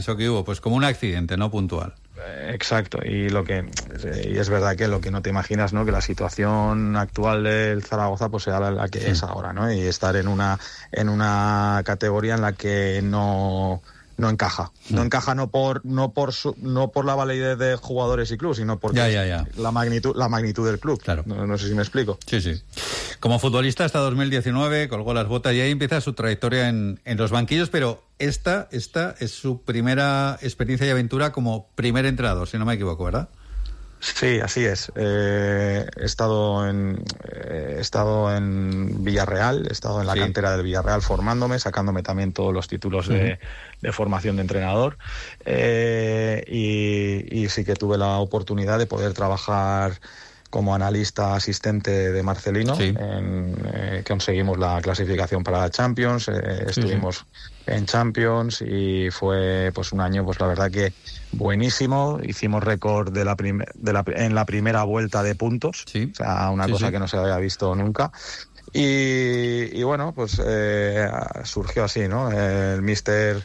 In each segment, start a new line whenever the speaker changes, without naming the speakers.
Eso que hubo, pues como un accidente, no puntual.
Exacto, y es verdad que lo que no te imaginas, ¿no? Que la situación actual del Zaragoza pues sea la que es ahora, ¿no? Y estar en una categoría en la que no encaja. No encaja no por la validez de jugadores y club, sino porque la magnitud del club.
Claro.
No sé si me explico.
Sí. Como futbolista hasta 2019 colgó las botas y ahí empieza su trayectoria en los banquillos, pero esta es su primera experiencia y aventura como primer entrenador, si no me equivoco, ¿verdad?
Sí, así es. He estado en Villarreal, he estado en la cantera del Villarreal formándome, sacándome también todos los títulos de formación de entrenador, y sí que tuve la oportunidad de poder trabajar como analista asistente de Marcelino, conseguimos la clasificación para la Champions, estuvimos en Champions y fue pues un año, pues la verdad que buenísimo. Hicimos récord en la primera vuelta de puntos, o sea, una cosa que no se había visto nunca. Y bueno, pues surgió así, ¿no? El míster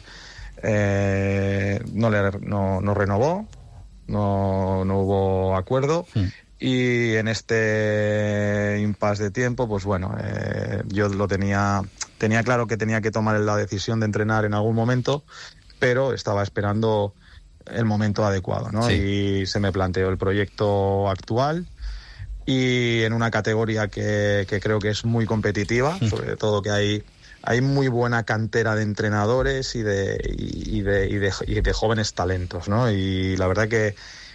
no renovó, no hubo acuerdo. Y en este impasse de tiempo, pues bueno, yo tenía claro que tenía que tomar la decisión de entrenar en algún momento, pero estaba esperando el momento adecuado, ¿no? Y se me planteó el proyecto actual y en una categoría que creo que es muy competitiva, sobre todo que hay muy buena cantera de entrenadores y de jóvenes talentos, ¿no? Y la verdad que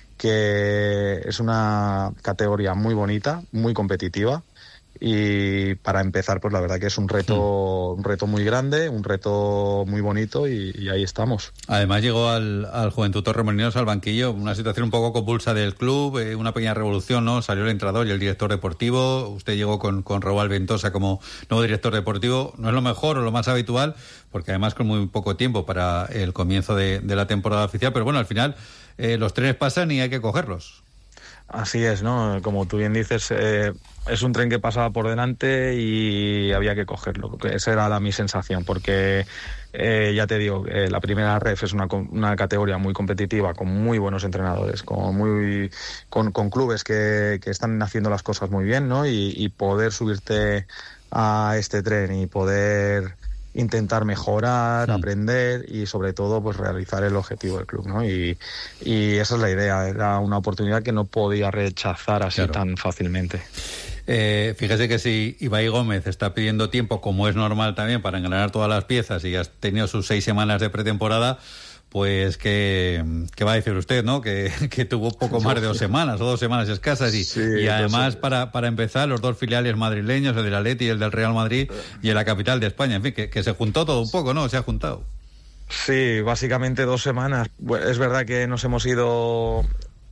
es una categoría muy bonita, muy competitiva, y para empezar pues la verdad que es un reto muy grande, un reto muy bonito, y ahí estamos.
Además llegó al Juventud Torremolinos, al banquillo, una situación un poco convulsa del club, una pequeña revolución, ¿no? Salió el entrenador y el director deportivo, usted llegó con Raúl Ventosa como nuevo director deportivo. No es lo mejor o lo más habitual, porque además con muy poco tiempo para el comienzo de la temporada oficial, pero bueno, al final los trenes pasan y hay que cogerlos.
Así es, ¿no? Como tú bien dices, es un tren que pasaba por delante y había que cogerlo. Esa era mi sensación, porque ya te digo, la primera ref es una categoría muy competitiva, con muy buenos entrenadores, con clubes que están haciendo las cosas muy bien, ¿no? Y poder subirte a este tren y poder intentar mejorar, aprender y sobre todo pues realizar el objetivo del club, ¿no? Y esa es la idea, era una oportunidad que no podía rechazar así tan fácilmente.
Fíjese que si Ibai Gómez está pidiendo tiempo, como es normal también, para engranar todas las piezas, y ha tenido sus 6 semanas de pretemporada, pues ¿qué va a decir usted, no? Que tuvo poco más de 2 semanas o 2 semanas escasas y además para empezar los 2 filiales madrileños, el del Atleti y el del Real Madrid, y en la capital de España, en fin, que se juntó todo un poco, ¿no? Se ha juntado.
Sí, básicamente 2 semanas. Es verdad que nos hemos ido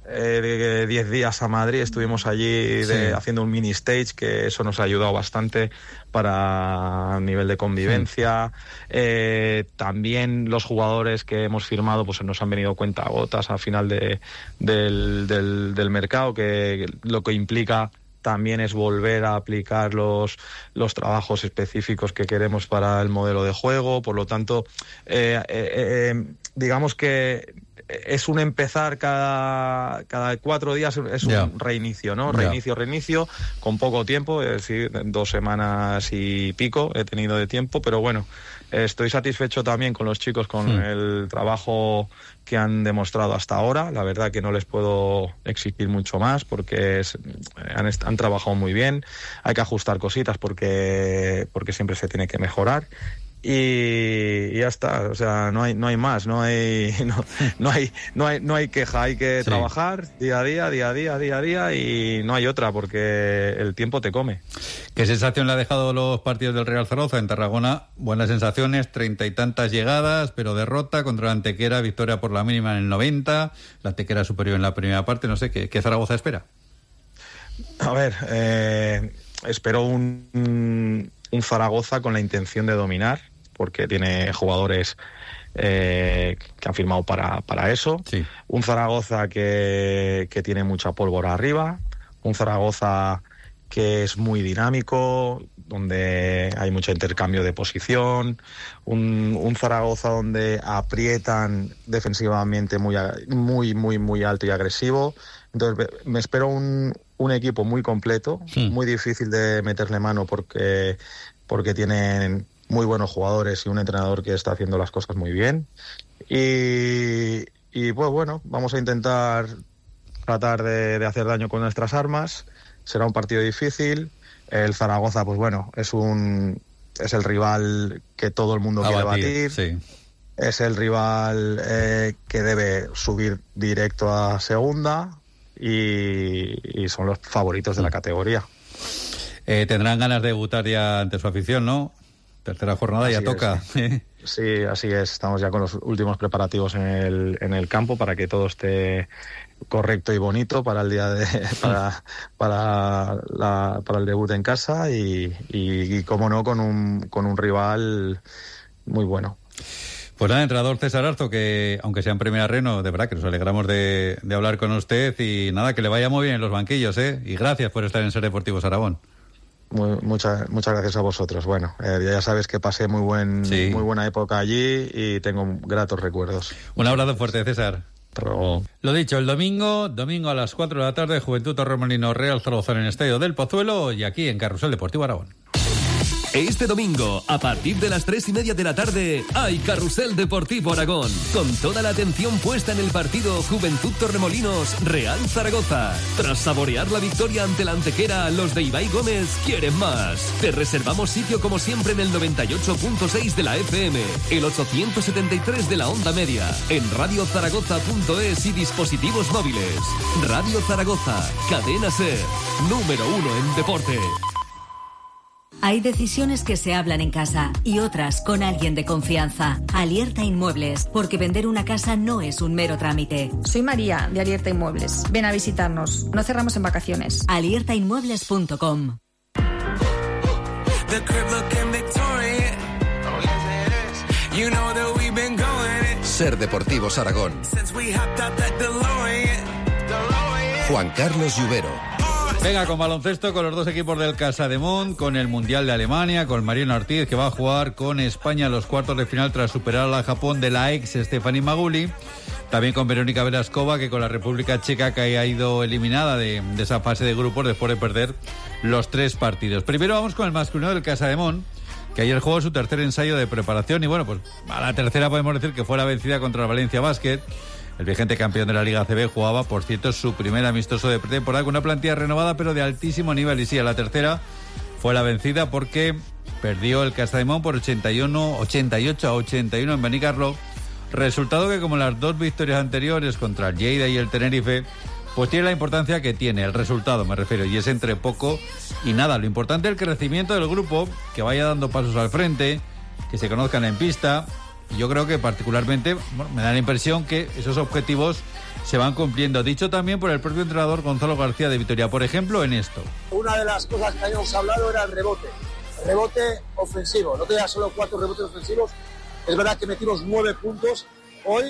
10 días a Madrid, estuvimos allí haciendo un mini stage, que eso nos ha ayudado bastante para el nivel de convivencia. También los jugadores que hemos firmado pues nos han venido cuentagotas al final del mercado, que lo que implica también es volver a aplicar los trabajos específicos que queremos para el modelo de juego. Por lo tanto, digamos que es un empezar cada 4 días, es un reinicio, ¿no? Reinicio, con poco tiempo, es decir, 2 semanas y pico he tenido de tiempo, pero bueno, estoy satisfecho también con los chicos, con el trabajo que han demostrado hasta ahora. La verdad que no les puedo exigir mucho más, porque han trabajado muy bien. Hay que ajustar cositas porque siempre se tiene que mejorar. Y ya está, o sea, no hay más, no hay queja, hay que trabajar día a día, y no hay otra, porque el tiempo te come.
¿Qué sensación le ha dejado los partidos del Real Zaragoza? En Tarragona, buenas sensaciones, 30 y tantas llegadas, pero derrota contra la Antequera, victoria por la mínima en el 90, la Antequera superior en la primera parte. No sé, ¿qué Zaragoza espera?
A ver, espero un Zaragoza con la intención de dominar, porque tiene jugadores que han firmado para eso. Sí. Un Zaragoza que tiene mucha pólvora arriba, un Zaragoza que es muy dinámico, donde hay mucho intercambio de posición, un Zaragoza donde aprietan defensivamente muy alto y agresivo. Entonces me espero un equipo muy completo, muy difícil de meterle mano porque tienen muy buenos jugadores y un entrenador que está haciendo las cosas muy bien. Y pues bueno, vamos a intentar tratar de hacer daño con nuestras armas. Será un partido difícil. El Zaragoza, pues bueno, es el rival que todo el mundo quiere batir. Sí. Es el rival que debe subir directo a segunda y son los favoritos de la categoría.
Tendrán ganas de debutar ya ante su afición, ¿no? Tercera jornada, así ya toca.
Sí, así es. Estamos ya con los últimos preparativos en el campo para que todo esté correcto y bonito para el día para el debut en casa y cómo no, con un rival muy bueno.
Pues nada, entrenador César Arzo, que aunque sea en Primera Reno, de verdad que nos alegramos de hablar con usted y nada, que le vaya muy bien en los banquillos, y gracias por estar en Ser Deportivos Aragón.
Muchas gracias a vosotros. Bueno, ya sabes que pasé muy buena época allí y tengo gratos recuerdos.
Un abrazo fuerte, César.
Hasta luego.
Lo dicho, el domingo a las 4 de la tarde, Juventud Torremolinos Real Zaragoza en el Estadio del Pozuelo y aquí en Carrusel Deportivo Aragón.
Este domingo, a partir de las 3:30 de la tarde, hay Carrusel Deportivo Aragón, con toda la atención puesta en el partido Juventud Torremolinos Real Zaragoza. Tras saborear la victoria ante la Antequera, los de Ibai Gómez quieren más. Te reservamos sitio como siempre en el 98.6 de la FM, el 873 de la onda media, en radiozaragoza.es y dispositivos móviles. Radio Zaragoza, cadena SER, número 1 en deporte.
Hay decisiones que se hablan en casa y otras con alguien de confianza. Alierta Inmuebles, porque vender una casa no es un mero trámite.
Soy María, de Alierta Inmuebles. Ven a visitarnos. No cerramos en vacaciones.
Aliertainmuebles.com.
Ser Deportivos Aragón. Juan Carlos Lluvero.
Venga, con baloncesto, con los dos equipos del Casademont, con el Mundial de Alemania, con Mariano Ortiz, que va a jugar con España los cuartos de final tras superar a la Japón de la ex Stephanie Maguli. También con Verónica Velaskova, que con la República Checa, que ha ido eliminada de esa fase de grupos después de perder los 3 partidos. Primero vamos con el masculino del Casademont, que ayer jugó su tercer ensayo de preparación y bueno, pues a la tercera podemos decir que fue la vencida contra el Valencia Basket. El vigente campeón de la Liga ACB jugaba, por cierto, su primer amistoso de pretemporada con una plantilla renovada pero de altísimo nivel. Y sí, a la tercera fue la vencida porque perdió el Casademont por 88-81 en Benicarló. Resultado que, como las 2 victorias anteriores contra el Lleida y el Tenerife, pues tiene la importancia que tiene, el resultado me refiero, y es entre poco y nada. Lo importante es el crecimiento del grupo, que vaya dando pasos al frente, que se conozcan en pista. Yo creo que particularmente, me da la impresión que esos objetivos se van cumpliendo. Dicho también por el propio entrenador Gonzalo García de Vitoria, por ejemplo, en esto.
Una de las cosas que habíamos hablado era el rebote ofensivo. No tenía solo 4 rebotes ofensivos. Es verdad que metimos 9 puntos. Hoy,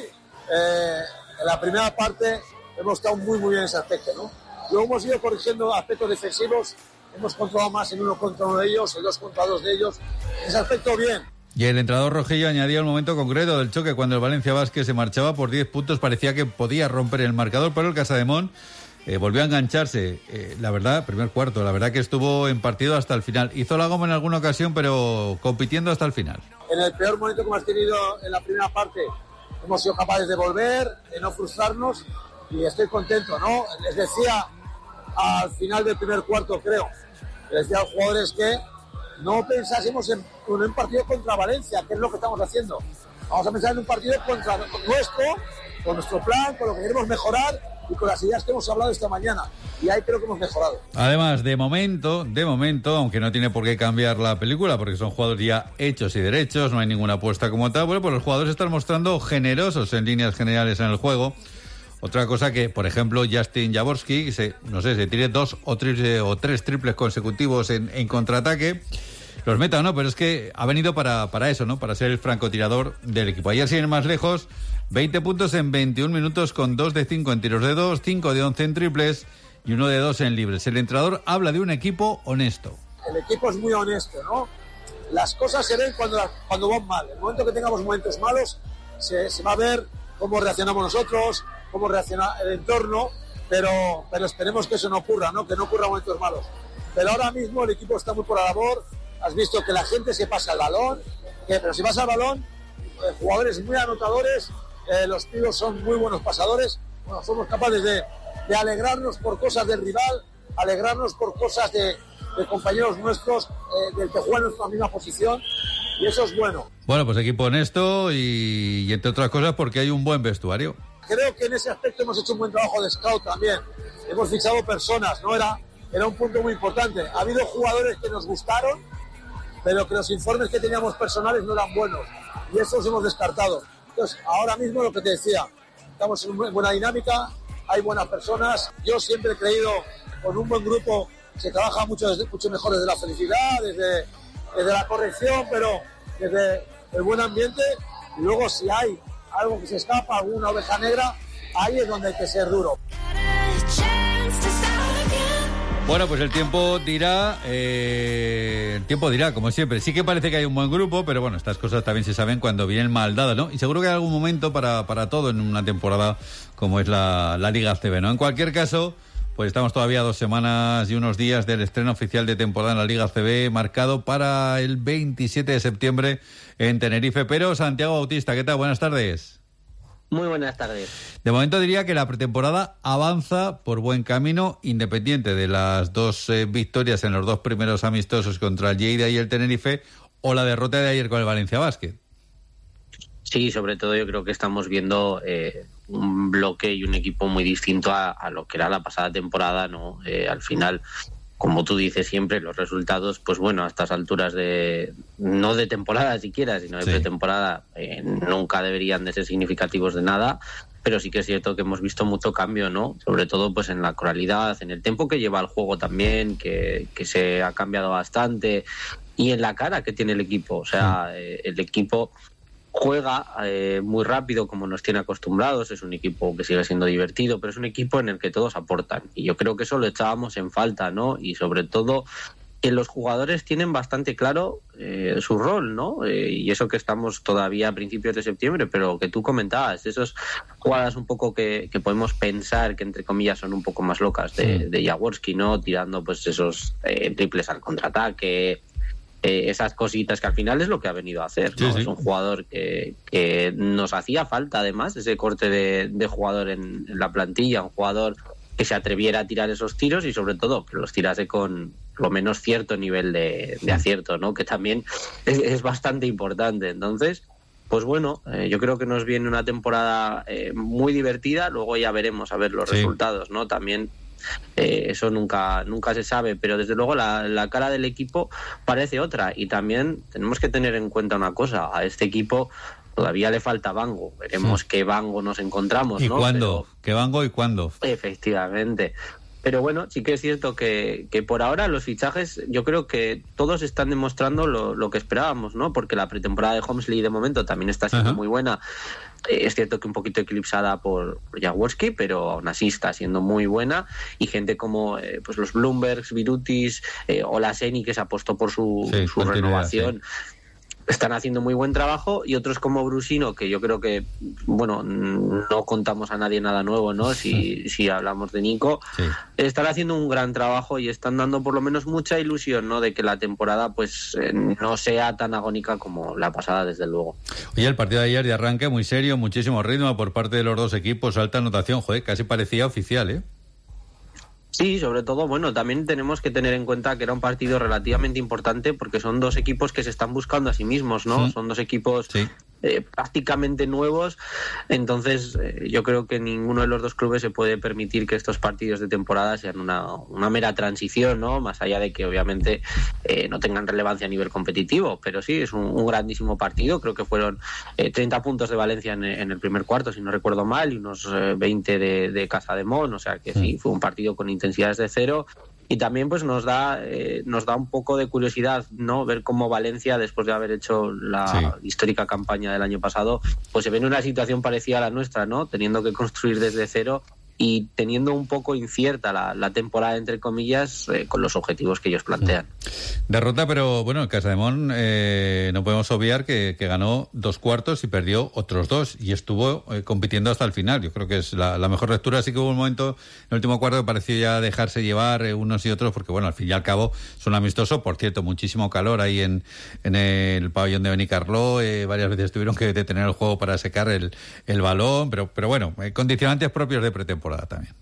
en la primera parte, hemos estado muy bien en ese aspecto, ¿no? Luego hemos ido corrigiendo aspectos defensivos. Hemos controlado más en 1 contra 1 de ellos, en 2 contra 2 de ellos. En ese aspecto, bien.
Y el entrenador Rojillo añadía el momento concreto del choque cuando el Valencia Basket se marchaba por 10 puntos. Parecía que podía romper el marcador, pero el Casademont volvió a engancharse. La verdad, primer cuarto, la verdad que estuvo en partido hasta el final. Hizo la goma en alguna ocasión, pero compitiendo hasta el final.
En el peor momento que hemos tenido en la primera parte, hemos sido capaces de volver, de no frustrarnos, y estoy contento, ¿no? Les decía al final del primer cuarto, creo, les decía a los jugadores que no pensásemos en un partido contra Valencia, que es lo que estamos haciendo. Vamos a pensar en un partido contra nuestro, con nuestro plan, con lo que queremos mejorar y con las ideas que hemos hablado esta mañana. Y ahí creo que hemos mejorado.
Además, de momento, aunque no tiene por qué cambiar la película, porque son jugadores ya hechos y derechos, no hay ninguna apuesta como tal, bueno, pues los jugadores están mostrando generosos en líneas generales en el juego. Otra cosa que, por ejemplo, Justin Jaworski, se tire 2 o 3 triples consecutivos en contraataque, los meta, ¿no? Pero es que ha venido para eso, ¿no? Para ser el francotirador del equipo. Ayer, sin ir más lejos, 20 puntos en 21 minutos con 2 de 5 en tiros de 2, 5 de 11 en triples y 1 de 2 en libres. El entrenador habla de un equipo honesto.
el equipo es muy honesto, ¿no? Las cosas se ven cuando van mal. En el momento que tengamos momentos malos, se va a ver cómo reaccionamos nosotros, cómo reacciona el entorno, pero esperemos que eso no ocurra, ¿no? Que no ocurra momentos malos. Pero ahora mismo el equipo está muy por la labor. Has visto que la gente se pasa el balón, pero si pasa el balón, jugadores muy anotadores, los tíos son muy buenos pasadores. Bueno, somos capaces de alegrarnos por cosas del rival, alegrarnos por cosas de compañeros nuestros del que juegan en nuestra misma posición, y eso es bueno.
Bueno, pues equipo honesto y entre otras cosas porque hay un buen vestuario.
Creo que en ese aspecto hemos hecho un buen trabajo de scout también. Hemos fichado personas, ¿no? Era un punto muy importante. Ha habido jugadores que nos gustaron, pero que los informes que teníamos personales no eran buenos, y esos hemos descartado. Entonces, ahora mismo lo que te decía, estamos en una buena dinámica, hay buenas personas. Yo siempre he creído con un buen grupo se trabaja mucho mejor desde la felicidad, desde la corrección, pero desde el buen ambiente. Y luego si hay algo que se escapa, alguna oveja negra, ahí es donde hay que ser duro.
Bueno, pues el tiempo dirá, como siempre. Sí que parece que hay un buen grupo, pero bueno, estas cosas también se saben cuando vienen mal dadas, ¿no? Y seguro que hay algún momento para todo en una temporada como es la Liga ACB, ¿no? En cualquier caso, pues estamos todavía a 2 semanas y unos días del estreno oficial de temporada en la Liga ACB, marcado para el 27 de septiembre en Tenerife. Pero Santiago Bautista, ¿qué tal? Buenas tardes.
Muy buenas tardes.
De momento diría que la pretemporada avanza por buen camino, independiente de las 2 victorias en los 2 primeros amistosos contra el Lleida y el Tenerife, o la derrota de ayer con el Valencia Basket.
Sí, sobre todo yo creo que estamos viendo un bloque y un equipo muy distinto a lo que era la pasada temporada, ¿no? Al final, como tú dices siempre, los resultados, pues bueno, a estas alturas no de temporada siquiera, sino de pretemporada, nunca deberían de ser significativos de nada, pero sí que es cierto que hemos visto mucho cambio, ¿no? Sobre todo pues en la coralidad, en el tiempo que lleva el juego también, que se ha cambiado bastante, y en la cara que tiene el equipo. O sea, el equipo juega muy rápido, como nos tiene acostumbrados. Es un equipo que sigue siendo divertido, pero es un equipo en el que todos aportan, y yo creo que eso lo echábamos en falta, ¿no? Y sobre todo que los jugadores tienen bastante claro su rol, ¿no? Y eso que estamos todavía a principios de septiembre, pero que tú comentabas, esas jugadas un poco que podemos pensar que entre comillas son un poco más locas de Jaworski, ¿no? Tirando pues esos triples al contraataque, esas cositas que al final es lo que ha venido a hacer, ¿no? Es un jugador que nos hacía falta, además, ese corte de jugador en la plantilla, un jugador que se atreviera a tirar esos tiros y sobre todo que los tirase con lo menos cierto nivel de acierto, ¿no? Que también es bastante importante. Entonces, pues bueno, yo creo que nos viene una temporada muy divertida. Luego ya veremos a ver los resultados, ¿no? También eso nunca se sabe, pero desde luego la cara del equipo parece otra, y también tenemos que tener en cuenta una cosa: a este equipo todavía le falta Bango. Veremos qué Bango nos encontramos,
¿y
¿no?
cuándo? ¿Qué Bango y cuándo?
Efectivamente. Pero bueno, sí que es cierto que por ahora los fichajes, yo creo que todos están demostrando lo que esperábamos, ¿no? Porque la pretemporada de Holmesley de momento también está siendo muy buena. Es cierto que un poquito eclipsada por Jaworski, pero aún así está siendo muy buena. Y gente como pues los Bloombergs, Virutis, Olaseni, que se apostó por su renovación. Están haciendo muy buen trabajo, y otros como Brusino, que yo creo que, bueno, no contamos a nadie nada nuevo, ¿no? Si hablamos de Nico, están haciendo un gran trabajo y están dando por lo menos mucha ilusión, ¿no? De que la temporada pues no sea tan agónica como la pasada, desde luego.
Oye, el partido de ayer de arranque muy serio, muchísimo ritmo por parte de los dos equipos, alta anotación, joder, casi parecía oficial, ¿eh?
Sí, sobre todo, bueno, también tenemos que tener en cuenta que era un partido relativamente importante, porque son dos equipos que se están buscando a sí mismos, ¿no? Son dos equipos prácticamente nuevos. Entonces yo creo que ninguno de los dos clubes se puede permitir que estos partidos de temporada sean una mera transición, ¿no? Más allá de que obviamente no tengan relevancia a nivel competitivo, pero sí, es un grandísimo partido. Creo que fueron 30 puntos de Valencia en el primer cuarto, si no recuerdo mal, y unos 20 de Casademón, o sea que sí, fue un partido con intensidades de cero. Y también pues nos da un poco de curiosidad, ¿no? Ver cómo Valencia, después de haber hecho la histórica campaña del año pasado, pues se ve en una situación parecida a la nuestra, ¿no? Teniendo que construir desde cero y teniendo un poco incierta la temporada, entre comillas, con los objetivos que ellos plantean.
Derrota, pero bueno, el Casademón no podemos obviar que ganó 2 cuartos y perdió otros 2 y estuvo compitiendo hasta el final. Yo creo que es la mejor lectura. Sí que hubo un momento en el último cuarto que pareció ya dejarse llevar unos y otros, porque bueno, al fin y al cabo son amistosos. Por cierto, muchísimo calor ahí en el pabellón de Benicarló. Varias veces tuvieron que detener el juego para secar el balón, pero bueno, condicionantes propios de pretemporada también.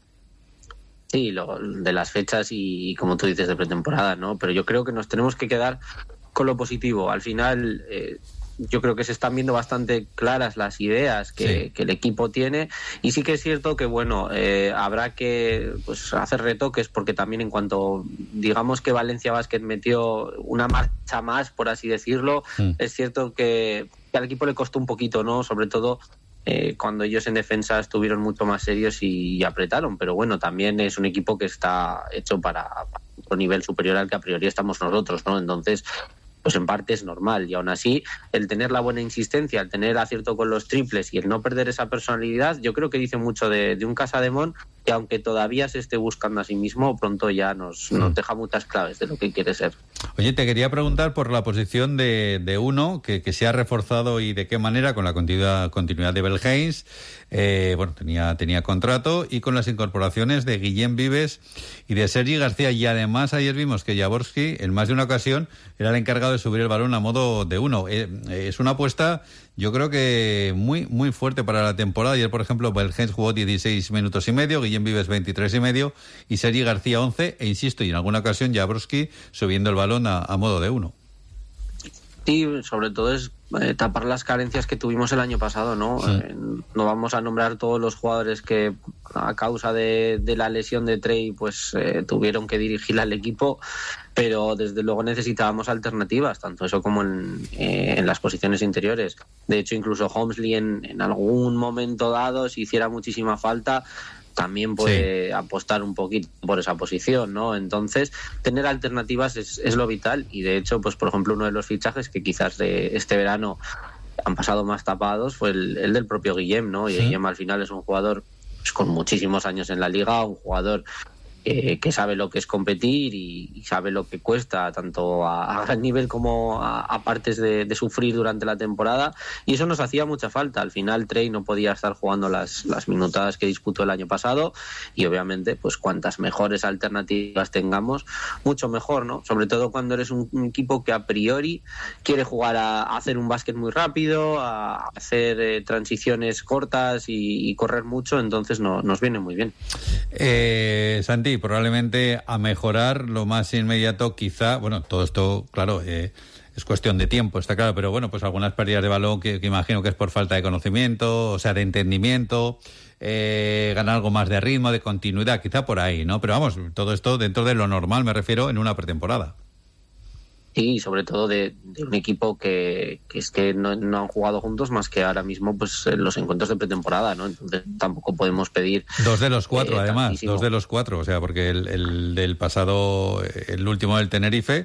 Sí, de las fechas y como tú dices, de pretemporada, ¿no? Pero yo creo que nos tenemos que quedar con lo positivo. Al final, yo creo que se están viendo bastante claras las ideas que el equipo tiene, y sí que es cierto que, bueno, habrá que hacer retoques, porque también en cuanto, digamos que Valencia Basket metió una marcha más, por así decirlo, es cierto que al equipo le costó un poquito, ¿no? Sobre todo cuando ellos en defensa estuvieron mucho más serios y apretaron, pero bueno, también es un equipo que está hecho para un nivel superior al que a priori estamos nosotros, ¿no? Entonces, pues en parte es normal, y aún así el tener la buena insistencia, el tener acierto con los triples y el no perder esa personalidad, yo creo que dice mucho de un Casademón que, aunque todavía se esté buscando a sí mismo, pronto ya nos deja muchas claves de lo que quiere ser.
Oye, te quería preguntar por la posición de uno que se ha reforzado y de qué manera, con la continuidad de Bell Haynes. Bueno, tenía contrato, y con las incorporaciones de Guillem Vives y de Sergi García, y además ayer vimos que Jaworski en más de una ocasión era el encargado de subir el balón a modo de uno. Es una apuesta, yo creo que muy muy fuerte para la temporada. Ayer, por ejemplo, Bell Haynes jugó 16 minutos y medio, Guillem Vives 23 y medio y Sergi García 11, e insisto, y en alguna ocasión Jaworski subiendo el balón a modo de uno.
Sí, sobre todo es tapar las carencias que tuvimos el año pasado, ¿no?
Sí.
No vamos a nombrar todos los jugadores que a causa de la lesión de Trey pues tuvieron que dirigir al equipo, pero desde luego necesitábamos alternativas, tanto eso como en las posiciones interiores. De hecho, incluso Holmesley en algún momento dado, si hiciera muchísima falta, también puede apostar un poquito por esa posición, ¿no? Entonces, tener alternativas es lo vital, y de hecho, pues por ejemplo, uno de los fichajes que quizás de este verano han pasado más tapados fue el del propio Guillem, ¿no? Y Guillem al final es un jugador pues, con muchísimos años en la liga, un jugador que sabe lo que es competir y sabe lo que cuesta, tanto a gran nivel como a partes de sufrir durante la temporada, y eso nos hacía mucha falta. Al final Trey no podía estar jugando las minutadas que disputó el año pasado, y obviamente pues cuantas mejores alternativas tengamos, mucho mejor, ¿no? Sobre todo cuando eres un equipo que a priori quiere jugar a hacer un básquet muy rápido, a hacer transiciones cortas y correr mucho, entonces nos viene muy bien.
Santi, probablemente a mejorar lo más inmediato, quizá, bueno, todo esto, claro, es cuestión de tiempo, está claro, pero bueno, pues algunas pérdidas de balón que imagino que es por falta de conocimiento, o sea, de entendimiento, ganar algo más de ritmo, de continuidad, quizá por ahí, ¿no? Pero vamos, todo esto dentro de lo normal, me refiero, en una pretemporada.
Sí, sobre todo de un equipo que es que no han jugado juntos más que ahora mismo pues los encuentros de pretemporada, ¿no? Entonces tampoco podemos pedir
2 de los 4, además,
tantísimo.
2 de los 4, o sea, porque el del pasado, el último del Tenerife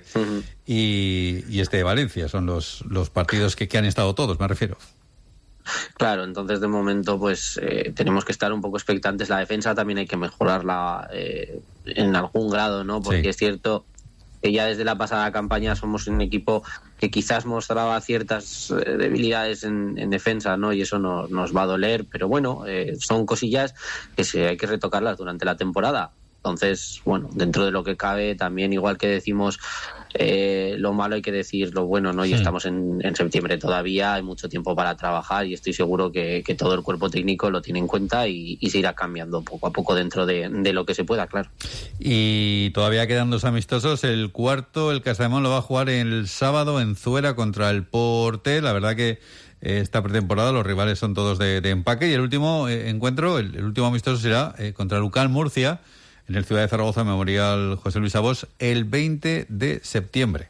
y este de Valencia son los partidos que han estado todos, me refiero.
Claro, entonces de momento pues tenemos que estar un poco expectantes. La defensa también hay que mejorarla en algún grado, ¿no? Porque es cierto que ya desde la pasada campaña somos un equipo que quizás mostraba ciertas debilidades en defensa, ¿no? Y eso nos va a doler, pero bueno, son cosillas que hay que retocarlas durante la temporada. Entonces, bueno, dentro de lo que cabe, también igual que decimos lo malo hay que decir lo bueno, ¿no? Y estamos en septiembre todavía, hay mucho tiempo para trabajar, y estoy seguro que todo el cuerpo técnico lo tiene en cuenta y se irá cambiando poco a poco dentro de lo que se pueda, claro.
Y todavía quedan 2 amistosos. El cuarto, el Casademón, lo va a jugar el sábado en Zuera contra el Porté. La verdad que esta pretemporada los rivales son todos de empaque, y el último encuentro, el último amistoso será contra el UCAM Murcia, en el Ciudad de Zaragoza, Memorial José Luis Abós, el 20 de septiembre.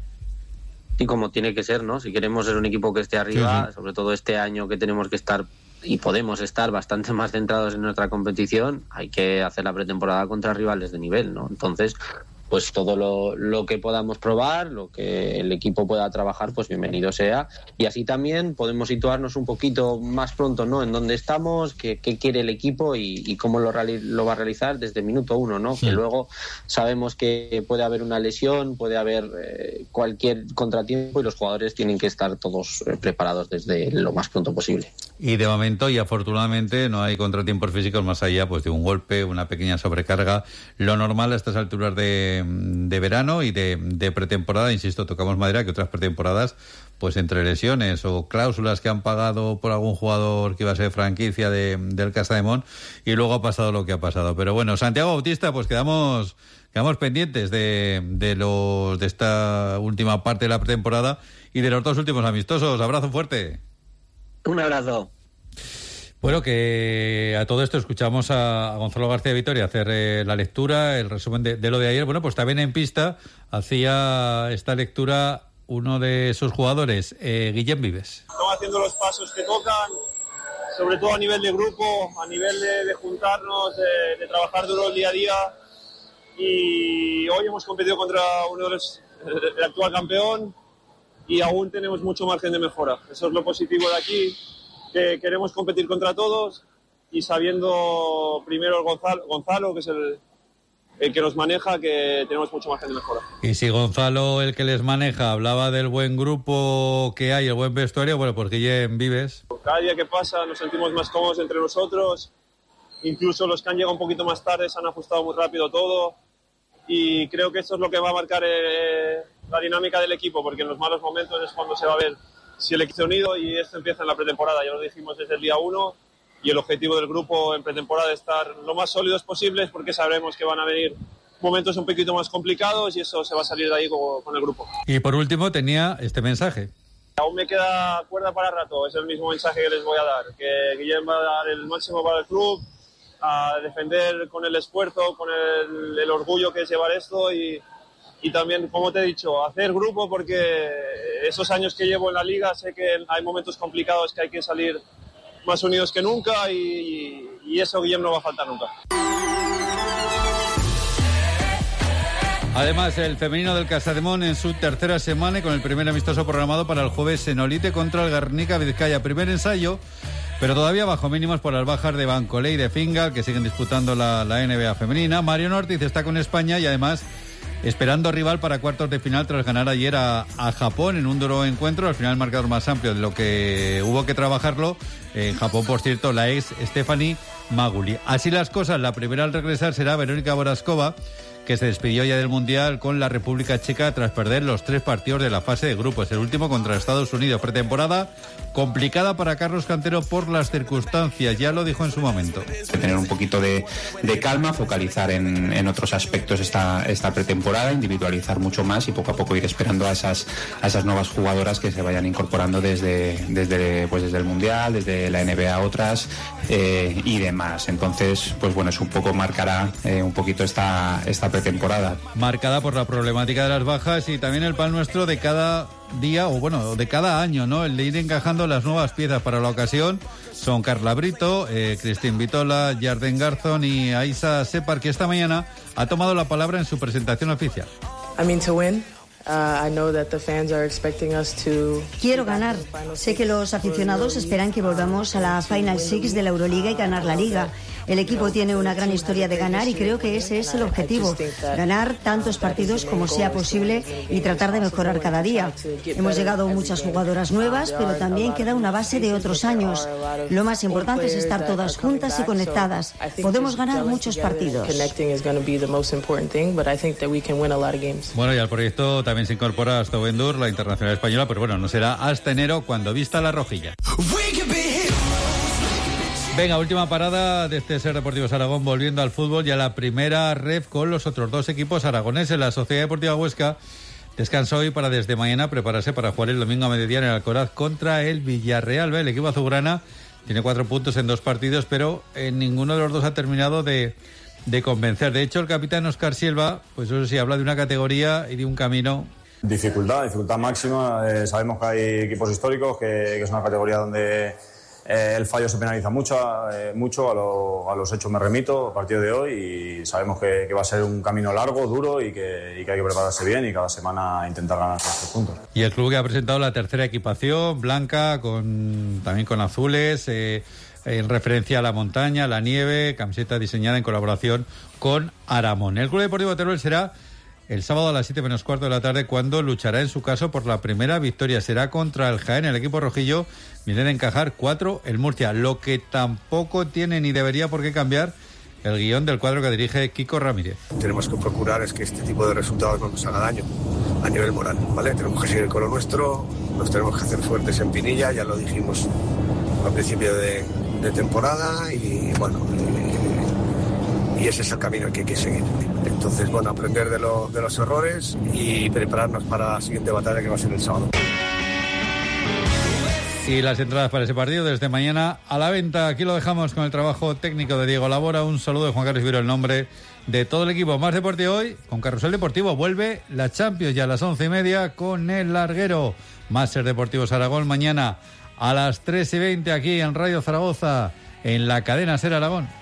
Y como tiene que ser, ¿no? Si queremos ser un equipo que esté arriba, sobre todo este año que tenemos que estar y podemos estar bastante más centrados en nuestra competición, hay que hacer la pretemporada contra rivales de nivel, ¿no? Entonces, pues todo lo que podamos probar, lo que el equipo pueda trabajar, pues bienvenido sea. Y así también podemos situarnos un poquito más pronto, ¿no?, en dónde estamos, qué quiere el equipo y cómo lo va a realizar desde el minuto 1, ¿no? Sí. Que luego sabemos que puede haber una lesión, puede haber cualquier contratiempo y los jugadores tienen que estar todos preparados desde lo más pronto posible.
Y de momento, y afortunadamente, no hay contratiempos físicos más allá pues de un golpe, una pequeña sobrecarga. Lo normal a estas alturas de verano y de pretemporada, insisto, tocamos madera, que otras pretemporadas, pues entre lesiones o cláusulas que han pagado por algún jugador que iba a ser franquicia del Casademón, y luego ha pasado lo que ha pasado. Pero bueno, Santiago Bautista, pues quedamos pendientes de esta última parte de la pretemporada y de los 2 últimos amistosos. Abrazo fuerte.
Un abrazo.
Bueno, que a todo esto escuchamos a Gonzalo García Vitoria hacer la lectura, el resumen de lo de ayer. Bueno, pues también en pista hacía esta lectura uno de sus jugadores, Guillem Vives.
Estamos haciendo los pasos que tocan, sobre todo a nivel de grupo, a nivel de juntarnos, de trabajar duro el día a día. Y hoy hemos competido contra el actual campeón y aún tenemos mucho margen de mejora. Eso es lo positivo de aquí, que queremos competir contra todos y sabiendo primero el Gonzalo, que es el que nos maneja, que tenemos mucho margen de mejora.
Y si Gonzalo, el que les maneja, hablaba del buen grupo que hay, el buen vestuario, bueno, pues Guillem Vives.
Cada día que pasa nos sentimos más cómodos entre nosotros, incluso los que han llegado un poquito más tarde se han ajustado muy rápido todo, y creo que esto es lo que va a marcar la dinámica del equipo, porque en los malos momentos es cuando se va a ver si el equipo se ha unido, y esto empieza en la pretemporada, ya lo dijimos desde el día 1, y el objetivo del grupo en pretemporada es estar lo más sólidos posibles, porque sabremos que van a venir momentos un poquito más complicados y eso se va a salir de ahí con el grupo.
Y por último tenía este mensaje.
Aún me queda cuerda para rato, es el mismo mensaje que les voy a dar, que Guillem va a dar el máximo para el club, a defender con el esfuerzo, con el orgullo que es llevar esto y también, como te he dicho, hacer grupo, porque esos años que llevo en la liga sé que hay momentos complicados que hay que salir más unidos que nunca y eso Guillem no va a faltar nunca.
Además, el femenino del Casademón en su tercera semana y con el primer amistoso programado para el jueves en Olite contra el Guernica Vizcaya. Primer ensayo, pero todavía bajo mínimos por las bajas de Bancolé y de Fingal, que siguen disputando la NBA femenina. Mariano Ortiz está con España y además esperando rival para cuartos de final tras ganar ayer a Japón en un duro encuentro. Al final el marcador más amplio de lo que hubo que trabajarlo. En Japón, por cierto, la ex Stephanie Maguli. Así las cosas, la primera al regresar será Verónica Boraskova, que se despidió ya del Mundial con la República Checa tras perder los 3 partidos de la fase de grupos. El último contra Estados Unidos. Pretemporada complicada para Carlos Cantero por las circunstancias, ya lo dijo en su momento.
Tener un poquito de calma, focalizar en otros aspectos esta pretemporada, individualizar mucho más y poco a poco ir esperando a esas nuevas jugadoras que se vayan incorporando desde el Mundial, desde la NBA otras y demás. Entonces, pues bueno, es un poco marcará un poquito esta pretemporada.
Marcada por la problemática de las bajas y también el pan nuestro de cada día, o bueno, de cada año, ¿no? El de ir encajando las nuevas piezas para la ocasión. Son Carla Brito, Cristín Vitola, Yarden Garzón y Aisa Separ, que esta mañana ha tomado la palabra en su presentación oficial.
Quiero ganar. Sé que los aficionados esperan que volvamos a la Final Six de la Euroliga y ganar la Liga. El equipo tiene una gran historia de ganar y creo que ese es el objetivo. Ganar tantos partidos como sea posible y tratar de mejorar cada día. Hemos llegado muchas jugadoras nuevas, pero también queda una base de otros años. Lo más importante es estar todas juntas y conectadas. Podemos ganar muchos partidos.
Bueno, y al proyecto también se incorpora hasta Vendur, la internacional española, pero bueno, no será hasta enero cuando vista la rojilla. Venga, última parada de este Ser Deportivos Aragón, volviendo al fútbol y a la primera ref con los otros 2 equipos aragoneses. La Sociedad Deportiva Huesca descansa hoy para desde mañana prepararse para jugar el domingo a mediodía en el Alcoraz contra el Villarreal. El equipo azulgrana tiene 4 puntos en 2 partidos, pero en ninguno de los 2 ha terminado de convencer. De hecho, el capitán Óscar Silva, pues eso sí, habla de una categoría y de un camino.
Dificultad máxima. Sabemos que hay equipos históricos, que es una categoría donde el fallo se penaliza mucho a los hechos me remito a partir de hoy y sabemos que va a ser un camino largo, duro y que hay que prepararse bien y cada semana intentar ganar los puntos.
Y el club que ha presentado la tercera equipación, blanca, también con azules, en referencia a la montaña, la nieve, camiseta diseñada en colaboración con Aramón. El Club Deportivo Teruel será el sábado a las 7:15 de la tarde, cuando luchará en su caso por la primera victoria. Será contra el Jaén. El equipo rojillo viene de encajar 4 el Murcia, lo que tampoco tiene ni debería por qué cambiar el guión del cuadro que dirige Kiko Ramírez.
Tenemos que procurar es que este tipo de resultados no nos haga daño a nivel moral, ¿vale? Tenemos que seguir con lo nuestro, nos tenemos que hacer fuertes en Pinilla, ya lo dijimos al principio de temporada y bueno, y ese es el camino que hay que seguir. Entonces, bueno, aprender de los errores y prepararnos para la siguiente batalla que va a ser el sábado.
Y las entradas para ese partido desde mañana a la venta. Aquí lo dejamos con el trabajo técnico de Diego Labora. Un saludo de Juan Carlos Ibero, el nombre de todo el equipo. Más deporte hoy con Carrusel Deportivo. Vuelve la Champions ya a las 11:30 con el larguero. Máster Deportivos Aragón mañana a las 3:20 aquí en Radio Zaragoza, en la cadena SER Aragón.